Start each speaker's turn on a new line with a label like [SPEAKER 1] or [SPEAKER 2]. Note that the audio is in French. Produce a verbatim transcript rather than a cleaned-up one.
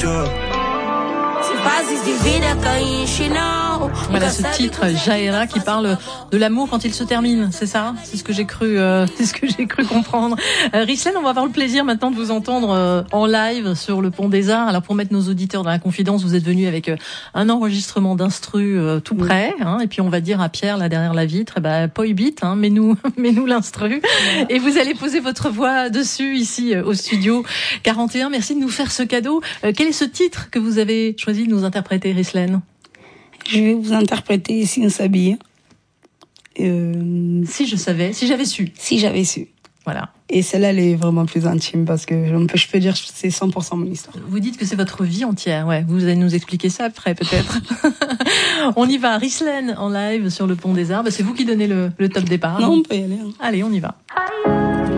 [SPEAKER 1] Voilà ce titre, Jaera, qui parle de l'amour quand il se termine, c'est ça? C'est ce que j'ai cru, euh, c'est ce que j'ai cru comprendre. Euh, Rislaine, on va avoir le plaisir maintenant de vous entendre euh, en live sur le Pont des Arts. Alors pour mettre nos auditeurs dans la confidence, vous êtes venu avec euh, un enregistrement d'instru euh, tout près, hein, et puis on va dire à Pierre là derrière la vitre, eh ben pas bit, hein, mais nous, mais nous l'instru, et vous allez poser votre voix dessus ici euh, au studio quarante et un. Merci de nous faire ce cadeau. Euh, quel est ce titre que vous avez choisi de nous interpréter, Rislaine?
[SPEAKER 2] Je vais vous interpréter Si on s'habille. Euh...
[SPEAKER 1] Si je savais, si j'avais su.
[SPEAKER 2] Si j'avais su.
[SPEAKER 1] Voilà.
[SPEAKER 2] Et celle-là, elle est vraiment plus intime parce que je peux dire que c'est cent pour cent mon histoire.
[SPEAKER 1] Vous dites que c'est votre vie entière, ouais. Vous allez nous expliquer ça après, peut-être. On y va. Rislaine en live sur le Pont des Arts. Bah, c'est vous qui donnez le, le top départ.
[SPEAKER 2] Non, on peut y aller. Hein.
[SPEAKER 1] Allez, on y va.